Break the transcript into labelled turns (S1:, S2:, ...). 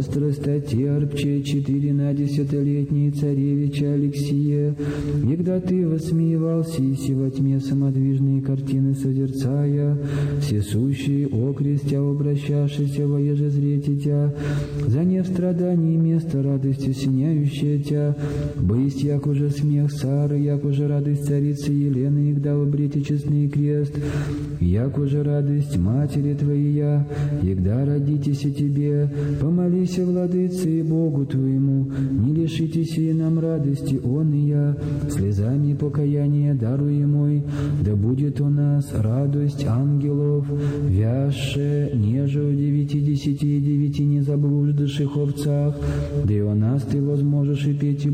S1: остростотерпче 14-летний царевича Алексия, егда ты восмеивался и во тьме самодвижные картины созерцая, всесущий окрестя обращавшийся во ежезрете тя, за не в страдании место радостью синяющая тя, бысть, як уже смех Сары, як уже радость царицы Елены, егда обрете честный крест, як уже радость матери твоя, егда родитесь и тебе, помолись, владыце и Богу твоему, не лишитесь и нам радости, он и я, слезами покаяния даруй мой, да будет у нас радость ангелов, вяжше, неже у 99 незаблуждавших овцах, да и у нас ты возможешь и петь и